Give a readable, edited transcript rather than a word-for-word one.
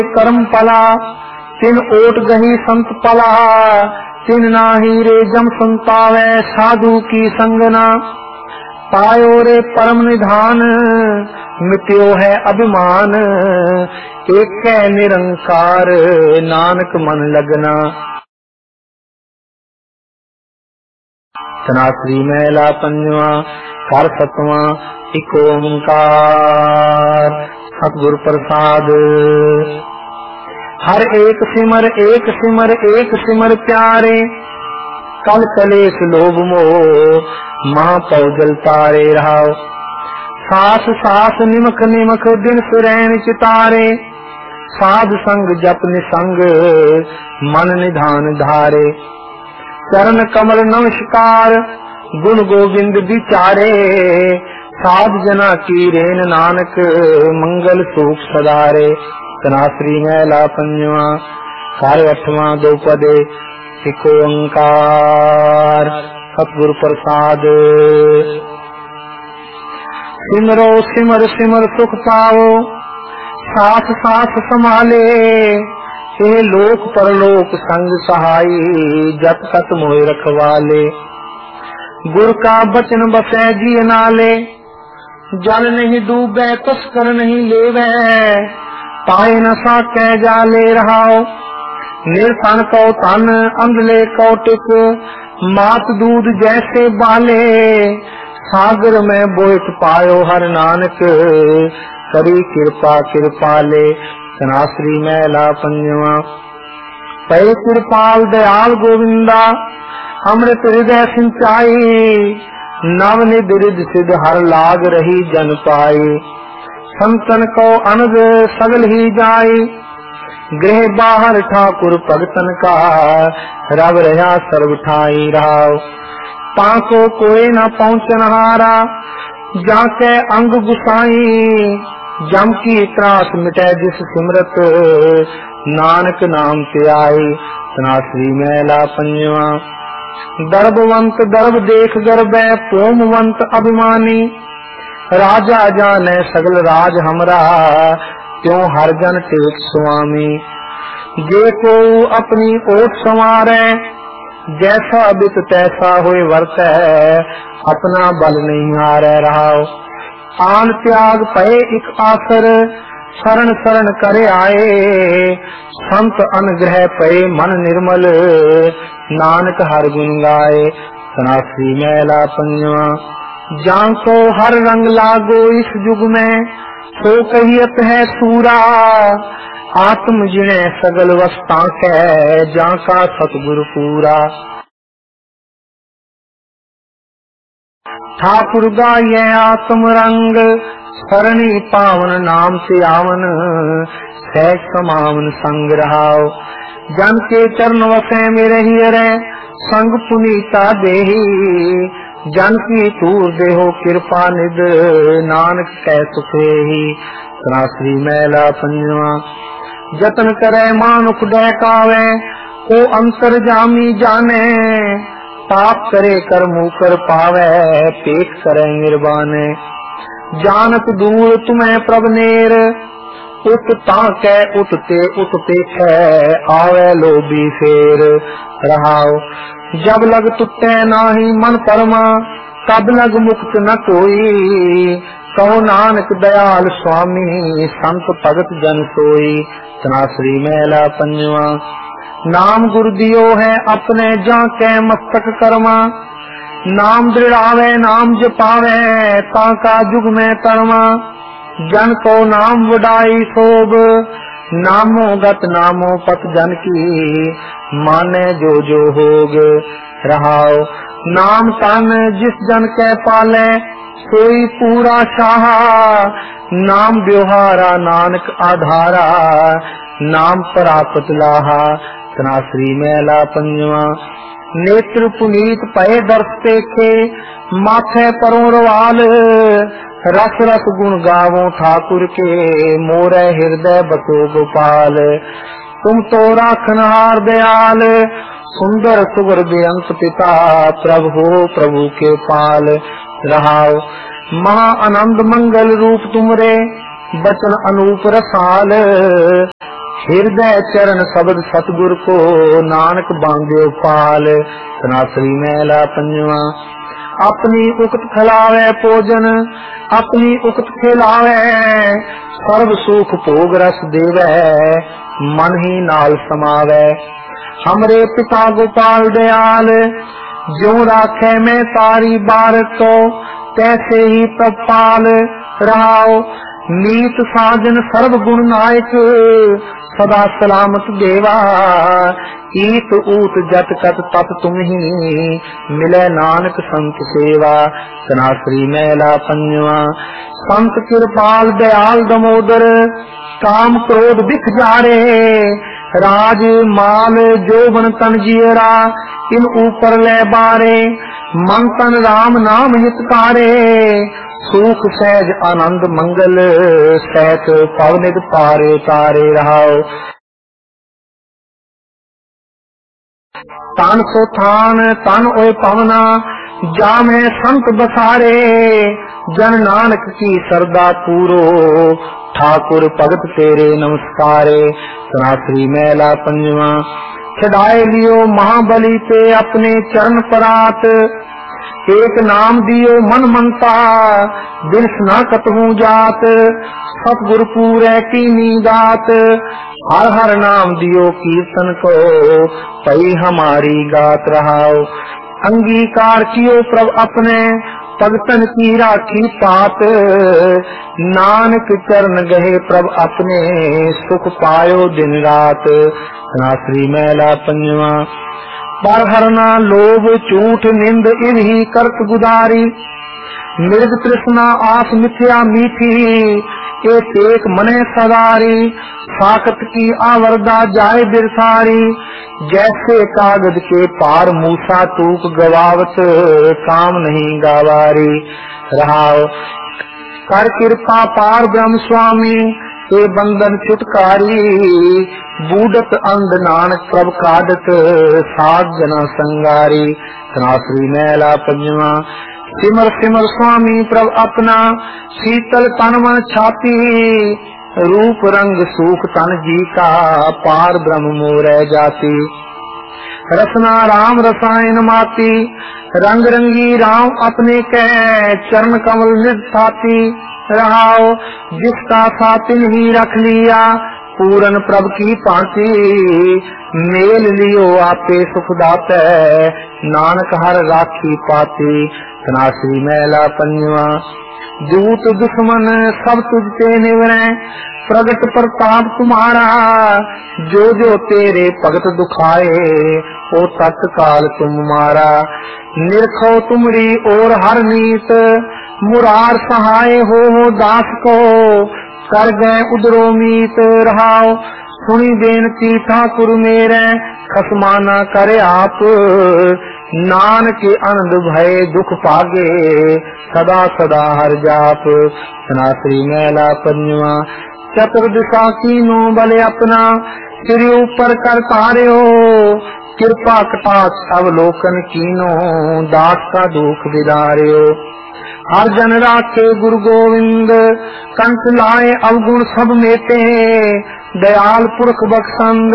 कर्म पला तिन ओट गही संत पला तिन नाही रे जम सुन पावे साधु की संगना पायो रे परम निधान मिट्यो है अभिमान एक निरंकार नानक मन लगना। तनाश्री मैला पंजवा कर सतवा इक ओंकार सतगुर प्रसाद। हर एक सिमर एक सिमर एक सिमर प्यारे कल कलेश लोभ मोह महापौ जल तारे रहाओ सास सास निमक निमक दिन सुरैन चितारे साध संग जप निसंग मन निधान धारे चरण कमल नमस्कार गुण गोविंद विचारे साध जना की रेन नानक मंगल सुख सदारे। तनाश्री मैला पंजवा कर अठवां दो पदे इक ओंकार सतगुर प्रसाद। सिमरो सिमर सिमर सुख पाओ साथ साथ संभाले ये लोक परलोक संग सहाई जप तक मोह रखवाले। गुर का बचन बसे जी नाले जल नहीं डूबे तस्कर नहीं लेवे पाए न साके जाले रहाओ निर्धन को तन अंधले को टिक मात दूध जैसे बाले सागर में बोइठ पायो हर नानक करी कृपा कृपाले। तनाश्री मैला पंजवा पै कृपाल दयाल गोविंदा अमृत हृदय सिंचाई नव निध रिध सिद्ध हर लाग रही जन पाई संतन को अनग सगल ही जाई गृह बाहर ठाकुर भगतन का रव रहा सर्व ठाई रहाओ ताको कोई न पहुँचन हारा जाके अंग गुसाई जम की त्रास मिटे जिस सिमरत नानक नाम से आई। तनाश्री मैला पंजवा दर्भवंत दर्भ देख गर्भै पोमवंत अभिमानी राजा जाने सगल राज हमरा क्यों हर जन टेक स्वामी जे को अपनी ओट संवारे जैसा बित तैसा होए वर्त अपना बल नहीं हारे रहाओ आन त्याग पए इक आसर शरण शरण करे आए संत अनुग्रह पए मन निर्मल नानक हर गुण गाए। तनाश्री मैला पंजवा जान को हर रंग लागो इस युग में सो कहियत है सूरा आत्म जिने सगल वस्ता कै जा का सतगुरु पूरा। ठाकुर गाये आत्म रंग सरणी पावन नाम से आवन सहज समावन संग रहाओ जन के चरण वसे मेरे ही रे संग पुनीता देही जन की तूर देहो कृपा निध नानक कै सुखे ही। तनाश्री मैला पंजवा जतन करे मानुख डहकावे ओ अंतर जामी जाने पाप करे कर मुकर पावे पेट करे निर्वाणे जानक दूर तुम्हें प्रभ नेर उत ताके उठते उठ पेखे आवे लोभी फेर रहाओ जब लग टूटे नाही मन परमा तब लग मुक्त न कोई कहो नानक दयाल स्वामी संत भगत जन सोई। तनाश्री मैला पंजवा नाम गुरु दियो है अपने जाके मस्तक कर्मा नाम दृढ़ावे नाम जपावे ताका जुग में तरमा जन को नाम वडाई शोभ नामो गत नामो पत जन की माने जो जो होग रहाओ नाम तन जिस जन के पाले सोई पूरा शाह नाम ब्योहारा नानक आधारा नाम प्राप्त लाहा। तनाश्री मैला पंजवा नेत्र पुनीत पए दर्श देखे माथे परों रवाल रस रस गुण गावो ठाकुर के मोरे हृदय बसो गोपाल तुम तो राखनहार दयाल सुंदर सुगर बेअंत पिता प्रभु हो प्रभु के पाल रहाओ महा आनंद मंगल रूप तुमरे बचन अनूप रसाल ਹਿਰਦੈ ਚਰਨ ਸ਼ਬਦ ਸਤਿਗੁਰ ਕੋ, ਨਾਨਕ ਬਾਂਧਿਓ ਪਾਲ। ਤਨਾਸਰੀ ਮਹਿਲਾ ਪੰਜਵਾਂ। ਆਪਣੀ ਉਕਤ ਖਿਲਾਵੇ ਭੋਜਨ, ਆਪਣੀ ਉਕਤ ਖਿਲਾਵੇ, ਸਰਬ ਸੁਖ ਭੋਗ ਰਸ ਦੇਵੈ, ਮਨ ਹੀ ਨਾਲ ਸਮਾਵੈ। ਹਮਰੇ ਪਿਤਾ ਗੋਪਾਲ ਦਿਆਲ, ਜਿਉ ਰਾਖੈ ਮੈਂ ਤਾਰੀ ਬਾਰਕ, ਤੈਸੇ ਹੀ ਤਪਾਲ ਰਹਾਉ। ਨੀਤ ਸਾਜਨ ਸਰਬ ਗੁਣ ਨਾਇਕ, ਸਦਾ ਸਲਾਮਤ ਦੇਵਾ। ਈਤ ਊਤ ਜਤ ਕਤ ਤਤ ਤੁਮਹੀ, ਮਿਲੈ ਨਾਨਕ ਸੰਤ ਸੇਵਾ। ਤਨਾਸਰੀ ਮਹਿਲਾ ਪੰਜਵਾਂ। ਸੰਤ ਕਿਰਪਾਲ ਦਿਆਲ ਦਮੋਦਰ, ਕਾਮ ਕ੍ਰੋਧ ਬਿਖ ਜਾਰੇ, ਰਾਜ ਮਾਲ ਜੋਬਨ ਤਨ ਜੀਰਾ, ਇਨ ਊਪਰ ਲੈ ਬਾਰੇ। ਮਨ ਤਨ ਰਾਮ ਨਾਮ ਹਿਤਕਾਰੇ, ਸੁਖ ਸਹਿਜ ਆਨੰਦ ਮੰਗਲ, ਸਹਿਤ ਪਵਨਿਤ ਪਾਰੇ ਤਾਰੇ ਰਹਾਉ। ਤਨ ਸੋ ਥਾਨ ਤਨ ਓਏ ਪਵਨਾ, ਜਾਮੈ ਸੰਤ ਬਸਾਰੇ। ਜਨ ਨਾਨਕ ਕੀ ਸਰਦਾ ਪੂਰੋ, ਠਾकुर ਭਗਤ ਤੇਰੇ ਨਮਸਕਾਰੇ। ਤਨਾਸਰੀ ਮਹਿਲਾ ਪੰਜਵਾਂ। ਛਡਾਏ ਲਿਓ ਮਹਾਬਲੀ ਤੇ ਆਪਣੇ ਚਰਨ ਪਰਾਤ, ਏਕ ਨਾਮ ਦਿਓ ਮਨ ਮੰਤਾ, ਬਿਨਸ ਨਾ ਕਤਹੂ ਜਾਤ। ਸਤਿਗੁਰ ਪੂਰੈ ਕੀਨੀ ਦਾਤ, ਹਰ ਹਰ ਨਾਮ ਦਿਓ ਕੀਰਤਨ ਕੋ, ਭਈ ਹਮਾਰੀ गात रहाओ। अंगीकार कियो प्रभ अपने, भगतन की राखी पात। नानक चरण गहे प्रभ अपने, सुख पायो दिन रात। तनासरी महला पंजवा। पर हरना लोभ झूठ निंद इन्ही करत गुदारी, मृग तृष्णा आस मिथ्या मीठी, ए टेक मने सदारी। साकत की आवर्दा जाए बिरसारी, जैसे कागज के पार मूसा तूक गवावत, काम नहीं गावारी। रहाओ कर कृपा पार ब्रह्म स्वामी, ए बंधन छुटकारी। बूढ़त अंध नानक प्रभ कादत, साध जना संगारी। तनासरी महला पंजवा। सिमर सिमर स्वामी प्रभ अपना, शीतल तन मन छाती। रूप रंग सूख तन जी का, पार ब्रह्म मोरै जाती। रसना राम रसायन माती, रंग रंगी राम अपने कै, चरण कमल निधाती। रहाओ जिसका सातिन ही रख लिया, पूरन प्रभ की पाती। मेल लियो आपे सुख दाते, नानक हर राखी पाती। तनासरी महला पंजवा। दूत दुश्मन सब तुझते निवरै, प्रगट प्रताप तुम्हारा। जो जो तेरे भगत दुखाए, ओ तत्काल तुम मारा। निरखो तुमरी और हर नीत, मुरार सहाय हो दास को। कर गए उदरो मीत। रहाओ सुनी बेनती ठाकुर मेरे, खसमाना करे आप। नानक आनंद भय दुख पागे, सदा सदा हर जाप। तनासरी महला पंजवा। चतुर्दिशा कीनो बल अपना, सिर ऊपर कर तार्यो। कृपा कटाक्ष अवलोकन कीनो, दास का दुख विदार्यो। हर जन राखे गुरु गोविंद, कंठ लाए अवगुण सब मेटे। दयाल पुरख बख्शंद,